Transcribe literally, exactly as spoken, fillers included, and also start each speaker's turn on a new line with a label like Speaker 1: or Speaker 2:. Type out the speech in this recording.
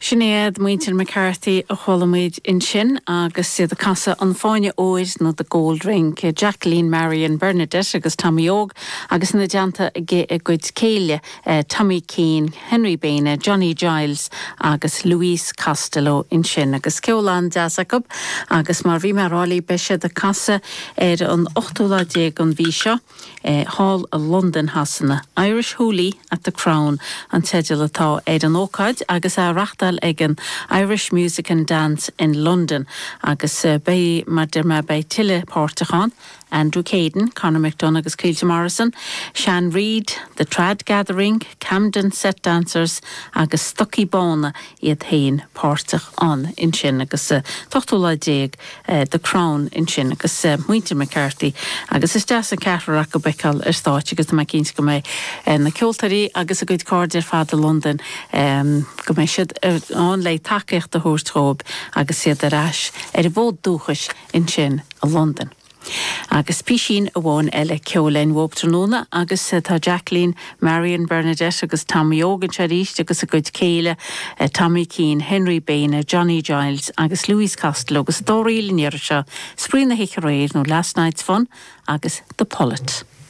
Speaker 1: Sinead Muintir McCarthy a cholamid in sin agus siad a casa an fáine óid nó the Gold Ring Jacqueline Marion Bernadette agus Tommy Og agus na deanta ge a good céile uh, Tommy Keane, Henry Baina, Johnny Giles agus Louise Costello in sin agus Ceolan Dasacub agus mar bhí marrálaí beise de casa ar an ochtúla déag an bhí seo uh, Hall of London hasanna Irish Hooley at the Crown an teidir atá ar an ócaid agus a rachtal ag Irish Music and Dance in London agus uh, bei mar derma bei Tille Portachan, Andrew Caden, Conor McDonagh agus Clíte Morrison, Shan Reid, The Trad Gathering, Camden Set Dancers agus Stucky Bona iad hain Portach an in sin agus uh, tochtúla déag uh, The Crown in sin agus uh, Muintir McCarthy agus is deas an ceathra go becal ar stáit agus na cíns go mé uh, na ceoltarí agus a good card ar fada London um, go mé siad uh, an lei takeíocht de húrtrób agus siad ar ais ar a bhód dúchas in sin a London. Agus písín a bháin eile ceolainn Wobtranóna agus tá Jacqueline Marion Bernadette agus Tommy Og an searíist agus a good céile uh, Tommy Keane, Henry Baina, Johnny Giles agus Louise Costello agus dóirí línéire seo sprína hiic réir nó Last Night's Fun agus The Pullet.